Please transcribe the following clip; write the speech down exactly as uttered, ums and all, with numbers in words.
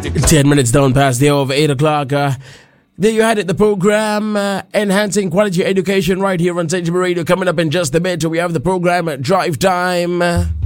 Ten minutes down past the hour of eight o'clock. Uh, there you had it, the program uh, Enhancing Quality Education right here on Sanctuary Radio. Coming up in just a bit, we have the program Drive Time.